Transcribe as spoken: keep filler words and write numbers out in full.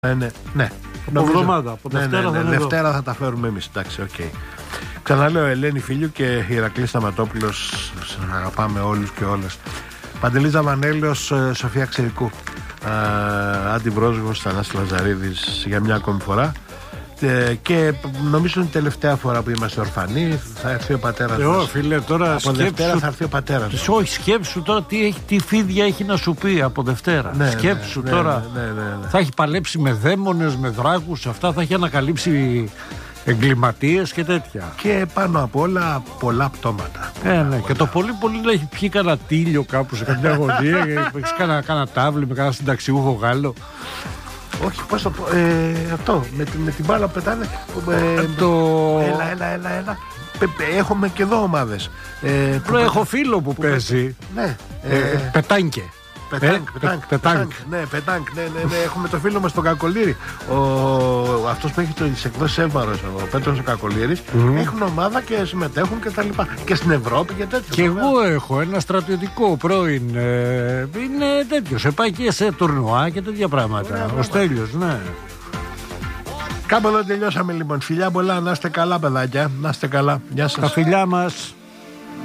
Ναι, ναι, ναι. Από εβδομάδα, από ναι, Δευτέρα, ναι, ναι, θα, ναι, Δευτέρα θα τα φέρουμε εμείς. Εντάξει, οκ. Okay. Ξαναλέω, Ελένη Φίλιου και Ηρακλής Σταματόπουλος. Σας αγαπάμε όλους και όλες. Παντελής Ζαβανέλος, Σοφία Ξηρικού. Αντιπρόσωπος Θανάσης Λαζαρίδης για μια ακόμη φορά. Ε, και νομίζω είναι η τελευταία φορά που είμαστε ορφανοί. Θα έρθει ο πατέρας ε, μας. Φίλε, τώρα από Δευτέρα θα έρθει ο πατέρας μας. Όχι, σκέψου τώρα τι, έχει, τι φίδια έχει να σου πει από Δευτέρα. Ναι, σκέψου ναι, τώρα. Ναι, ναι, ναι, ναι. Θα έχει παλέψει με δαίμονες, με δράκους, αυτά θα έχει ανακαλύψει εγκληματίες και τέτοια. Και πάνω απ' όλα πολλά πτώματα. Ε, ναι, πολλά. Και το πολύ πολύ να έχει πιει κανένα τίλιο κάπου σε κάποια γωνία. Έχει κανένα, κανένα τάβλι με κανένα συνταξιούχο Γάλλο. Όχι, πώς το πω. Ε, αυτό, με, με την μπάλα που πετάνε. Ε, το... Έλα, έλα, έλα, έλα. Έχουμε και εδώ ομάδες. Ε, που έχω φίλο που, που παίζει. Ναι. Ε, ε, πετάνκε. Πετάνκ, ε, πετάνκ, πετάνκ, ναι, πετάνκ, ναι, ναι, ναι, έχουμε το φίλο μας τον Κακολήρη. Ο, αυτός που έχει τις εκδόσεις Εύμαρος, ο Πέτρος ο Κακολήρης, mm. έχουν ομάδα και συμμετέχουν και τα λοιπά. Και στην Ευρώπη και τέτοια. Και εγώ έχω ένα στρατιωτικό πρώην, ε, είναι τέτοιο, σε πάει και σε τουρνουά και τέτοια πράγματα. Ωραία, ο Στέλιος, ναι. Κάπου εδώ τελειώσαμε λοιπόν. Φιλιά πολλά, να είστε καλά παιδάκια, να είστε καλά. Γεια σας. Τα φιλιά μας.